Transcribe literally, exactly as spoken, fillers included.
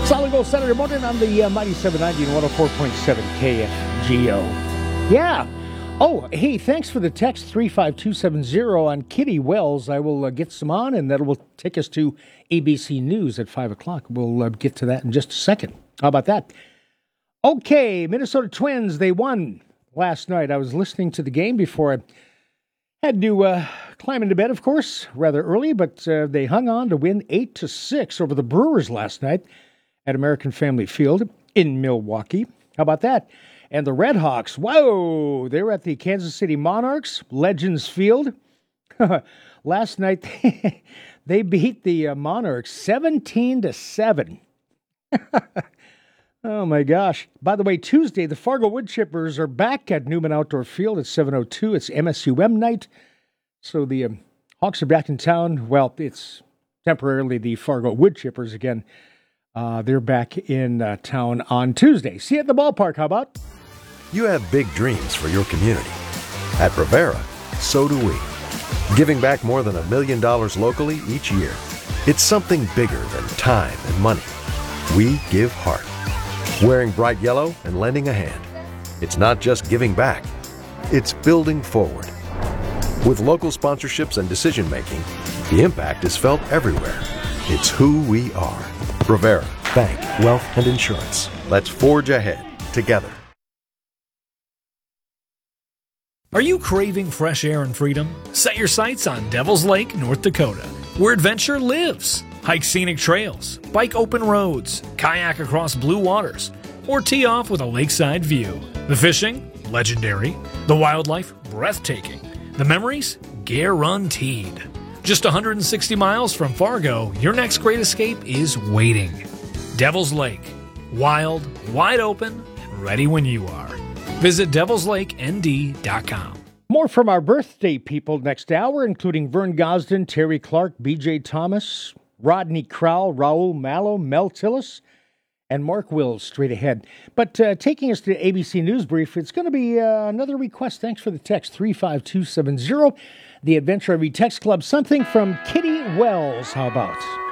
Solid Gold Saturday morning on the uh, Mighty seven ninety and one oh four point seven K F G O. Yeah. Oh, hey, thanks for the text three five two seven zero on Kitty Wells. I will uh, get some on, and that will take us to A B C News at five o'clock. We'll uh, get to that in just a second. How about that? Okay, Minnesota Twins, they won last night. I was listening to the game before I had to uh, climb into bed, of course, rather early, but uh, they hung on to win eight to six over the Brewers last night at American Family Field in Milwaukee. How about that? And the Red Hawks, whoa, they were at the Kansas City Monarchs, Legends Field. Last night, they beat the uh, Monarchs seventeen to seven. Oh, my gosh. By the way, Tuesday, the Fargo Woodchippers are back at Newman Outdoor Field at seven oh two. It's M S U M night. So the um, Hawks are back in town. Well, it's temporarily the Fargo Woodchippers again. Uh, they're back in uh, town on Tuesday. See you at the ballpark, how about? You have big dreams for your community. At Rivera, so do we. Giving back more than a million dollars locally each year. It's something bigger than time and money. We give heart. Wearing bright yellow and lending a hand. It's not just giving back, it's building forward. With local sponsorships and decision making, the impact is felt everywhere. It's who we are. Rivera, Bank, Wealth, and Insurance. Let's forge ahead together. Are you craving fresh air and freedom? Set your sights on Devil's Lake, North Dakota, where adventure lives. Hike scenic trails, bike open roads, kayak across blue waters, or tee off with a lakeside view. The fishing? Legendary. The wildlife? Breathtaking. The memories? Guaranteed. Just one hundred sixty miles from Fargo, your next great escape is waiting. Devil's Lake. Wild, wide open, and ready when you are. Visit devils lake n d dot com. More from our birthday people next hour, including Vern Gosden, Terry Clark, B J Thomas, Rodney Crowell, Raul Mallow, Mel Tillis, and Mark Wills straight ahead. But uh, taking us to A B C News Brief, it's going to be uh, another request. Thanks for the text, three five two seven zero. The Adventure Every Text Club, something from Kitty Wells. How about?